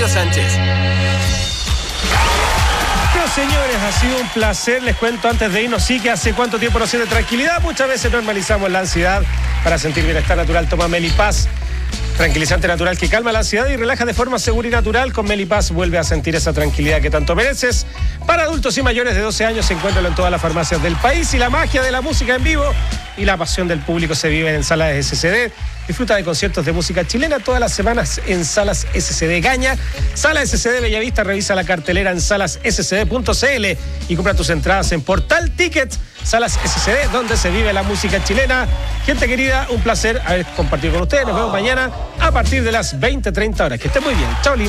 Sánchez. Bueno, señores, ha sido un placer. Les cuento antes de irnos, sí, que hace cuánto tiempo no siente tranquilidad. Muchas veces normalizamos la ansiedad para sentir bienestar natural. Toma Melipaz, tranquilizante natural que calma la ansiedad y relaja de forma segura y natural. Con Melipaz vuelve a sentir esa tranquilidad que tanto mereces. Para adultos y mayores de 12 años, se encuentran en todas las farmacias del país. Y la magia de la música en vivo y la pasión del público se vive en Salas SCD. Disfruta de conciertos de música chilena todas las semanas en Salas SCD Gaña. Salas SCD Bellavista, revisa la cartelera en salasscd.cl y compra tus entradas en Portal Tickets. Salas SCD, donde se vive la música chilena. Gente querida, un placer haber compartido con ustedes. Nos vemos mañana a partir de las 20:30 horas. Que estén muy bien. Chao, lindo.